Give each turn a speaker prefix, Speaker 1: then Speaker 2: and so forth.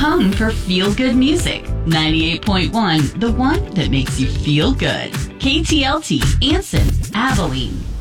Speaker 1: home for feel-good music. 98.1, the one that makes you feel good. KTLT, Anson, Abilene.